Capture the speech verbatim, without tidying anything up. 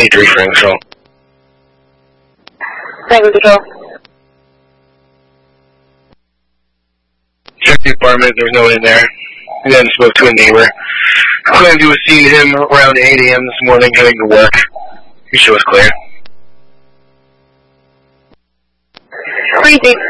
three for control. Tango control. Check the apartment, there was no one in there. And then spoke to a neighbor. Claimed you was seeing him around eight a m this morning heading to work. Your show was clear. Freezing.